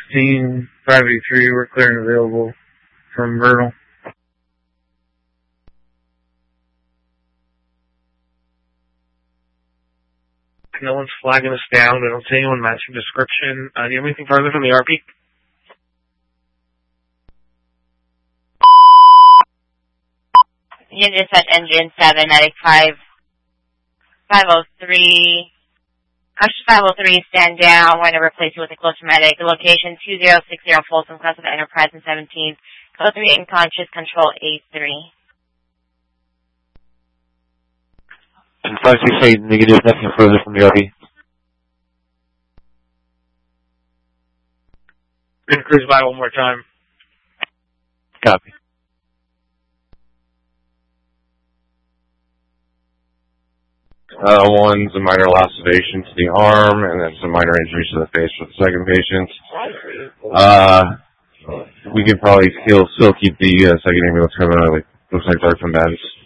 16, 583, we're clear and available from Vernal. No one's flagging us down. I don't see anyone matching description. Do you have anything further from the RP? You just at engine 7 at 503. Actually, 503, stand down. We're going to replace you with a close medic. The location 2060 Folsom, class of Enterprise and 17. Code 3 unconscious, control A3. And 568 negative, nothing further from the RP. Can cruise by one more time. Copy. One's a minor laceration to the arm, and then some minor injuries to the face for the second patient. We could probably still keep the second ambulance coming out. Looks like Dark from Ben's.